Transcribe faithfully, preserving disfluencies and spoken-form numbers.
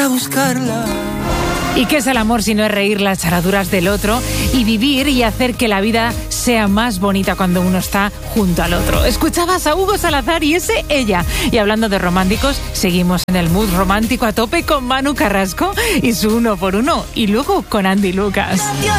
a buscarla. ¿Y qué es el amor si no es reír las charaduras del otro y vivir y hacer que la vida sea más bonita cuando uno está junto al otro? Escuchabas a Hugo Salazar y ese Ella. Y hablando de románticos, seguimos en el mood romántico a tope con Manu Carrasco y su uno por uno. Y luego con Andy Lucas.